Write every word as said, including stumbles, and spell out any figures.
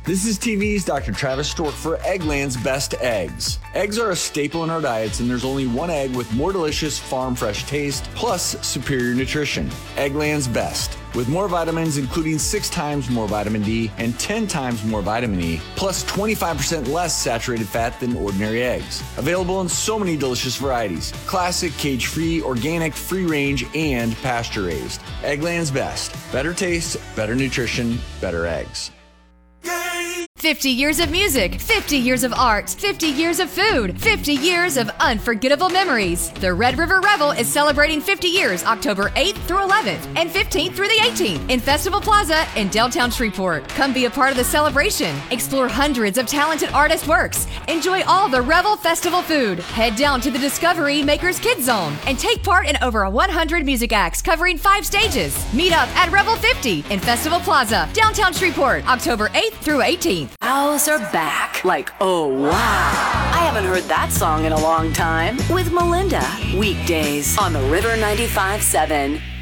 This is T V's Doctor Travis Stork for Eggland's Best Eggs. Eggs are a staple in our diets, and there's only one egg with more delicious farm fresh taste, plus superior nutrition. Eggland's Best. With more vitamins, including six times more vitamin D and ten times more vitamin E, plus twenty-five percent less saturated fat than ordinary eggs. Available in so many delicious varieties. Classic, cage-free, organic, free-range, and pasture-raised. Eggland's Best. Better taste, better nutrition, better eggs. fifty years of music, fifty years of art, fifty years of food, fifty years of unforgettable memories. The Red River Revel is celebrating fifty years October eighth through eleventh and fifteenth through the eighteenth in Festival Plaza in downtown Shreveport. Come be a part of the celebration. Explore hundreds of talented artist works. Enjoy all the Revel Festival food. Head down to the Discovery Makers Kids Zone and take part in over one hundred music acts covering five stages. Meet up at Revel fifty in Festival Plaza, downtown Shreveport, October eighth through eighteenth. Owls are back. Like, oh, wow. I haven't heard that song in a long time. With Melinda. Weekdays on the River ninety-five seven.